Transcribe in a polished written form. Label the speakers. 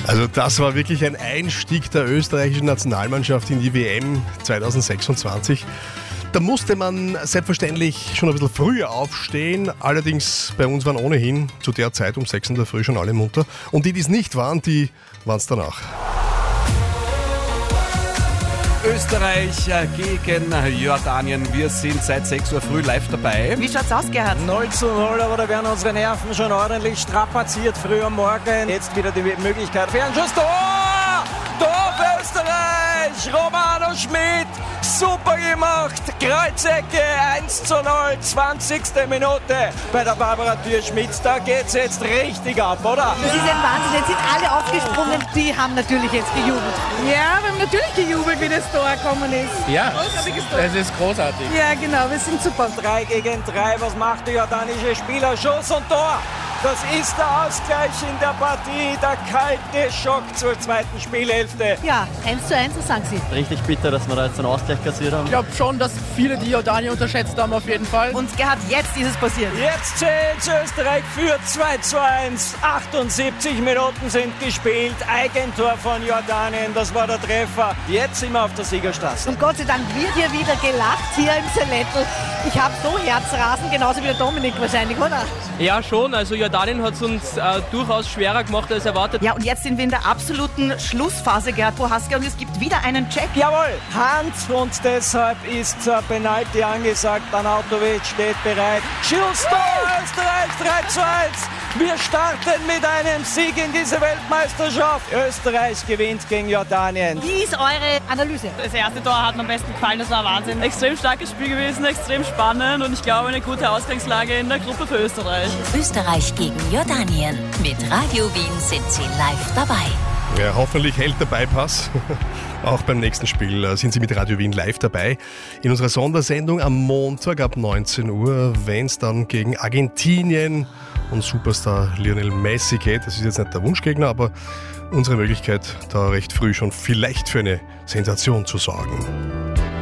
Speaker 1: Also das war wirklich ein Einstieg der österreichischen Nationalmannschaft in die WM 2026. Da musste man selbstverständlich schon ein bisschen früher aufstehen. Allerdings bei uns waren ohnehin zu der Zeit um 6 in der Früh schon alle munter. Und die es nicht waren, die waren es danach.
Speaker 2: Österreich gegen Jordanien. Wir sind seit 6 Uhr früh live dabei.
Speaker 3: Wie schaut's aus, Gerhard?
Speaker 4: 0:0, aber da werden unsere Nerven schon ordentlich strapaziert früh am Morgen. Jetzt wieder die Möglichkeit. Fernschuss, Tor! Tor für Österreich! Romano Schmidt, super gemacht! Kreuzecke, 1:0, 20. Minute bei der Barbara Thür-Schmidt. Da geht's jetzt richtig ab, oder?
Speaker 3: Das ist ein Wahnsinn. Jetzt sind alle aufgesprungen. Die haben natürlich jetzt gejubelt.
Speaker 5: Ja, wir haben natürlich gejubelt, wie das Tor gekommen ist.
Speaker 6: Ja,
Speaker 5: Großartiges Tor.
Speaker 6: es ist großartig.
Speaker 5: Ja, genau, wir sind super.
Speaker 4: 3 gegen 3, was macht der jordanische Spieler? Schuss und Tor! Das ist der Ausgleich in der Partie, der kalte Schock zur zweiten Spielhälfte.
Speaker 3: Ja, 1:1, was sagen Sie?
Speaker 7: Richtig bitter, dass wir da jetzt einen Ausgleich kassiert haben.
Speaker 6: Ich glaube schon, dass viele die Jordanien unterschätzt haben, auf jeden Fall.
Speaker 3: Und Gerhard, jetzt ist es passiert.
Speaker 4: Jetzt zählt Österreich für 2:1. 78 Minuten sind gespielt. Eigentor von Jordanien, das war der Treffer. Jetzt sind wir auf der Siegerstraße.
Speaker 3: Und Gott sei Dank wird hier wieder gelacht, hier im Salettl. Ich habe so Herzrasen, genauso wie der Dominik wahrscheinlich, oder?
Speaker 8: Ja, schon. Also Jordanien hat es uns durchaus schwerer gemacht als erwartet.
Speaker 3: Ja, und jetzt sind wir in der absoluten Schlussphase, Gerhard Prohaska, und es gibt wieder einen Check.
Speaker 4: Jawohl, Hand, und deshalb ist Penalty angesagt. Arnautovic steht bereit. Schusstor, Österreich 3:1. Wir starten mit einem Sieg in diese Weltmeisterschaft. Österreich gewinnt gegen Jordanien.
Speaker 3: Wie ist eure Analyse?
Speaker 8: Das erste Tor hat mir am besten gefallen, das war Wahnsinn. Extrem starkes Spiel gewesen, extrem spannend und ich glaube eine gute Ausgangslage in der Gruppe für Österreich.
Speaker 9: Österreich gegen Jordanien. Mit Radio Wien sind Sie live dabei.
Speaker 1: Ja, hoffentlich hält der Bypass. Auch beim nächsten Spiel sind Sie mit Radio Wien live dabei. In unserer Sondersendung am Montag ab 19 Uhr, wenn es dann gegen Argentinien und Superstar Lionel Messi geht. Das ist jetzt nicht der Wunschgegner, aber unsere Möglichkeit, da recht früh schon vielleicht für eine Sensation zu sorgen.